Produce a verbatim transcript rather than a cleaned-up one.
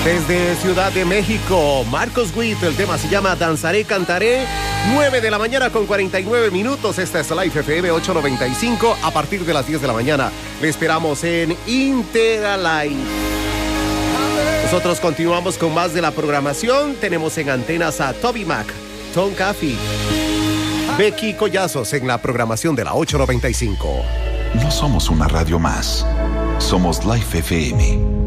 Desde Ciudad de México, Marcos Witt, el tema se llama Danzaré, Cantaré. nueve de la mañana con cuarenta y nueve minutos. Esta es Life F M ochocientos noventa y cinco. A partir de las diez de la mañana le esperamos en Interalive. Nosotros continuamos con más de la programación. Tenemos en antenas a Toby Mac, Tom Caffey, Becky Collazos en la programación de la ochocientos noventa y cinco. No somos una radio más. Somos Life F M.